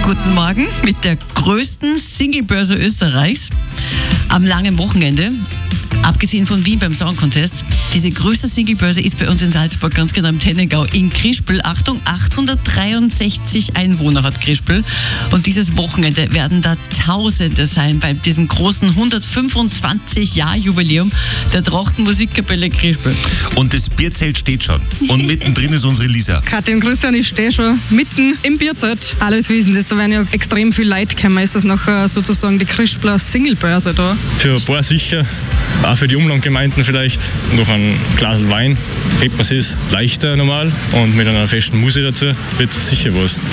Guten Morgen mit der größten Singlebörse Österreichs am langen Wochenende. Abgesehen von Wien beim Song Contest. Diese größte Singlebörse ist bei uns in Salzburg, ganz genau im Tennengau in Krispl. Achtung, 863 Einwohner hat Krispl. Und dieses Wochenende werden da Tausende sein bei diesem großen 125-Jahr-Jubiläum der Trachten Musikkapelle Krispl. Und das Bierzelt steht schon. Und mittendrin ist unsere Lisa. Kathi und Christian, ich stehe schon mitten im Bierzelt. Alles wissen, da werden ja extrem viel Leute kommen. Ist das nachher sozusagen die Krispler Singlebörse da? Für ein paar sicher, auch für die Umlandgemeinden vielleicht. Noch ein Glas Wein, hebt man es leichter normal und mit einer festen Musik dazu wird es sicher was.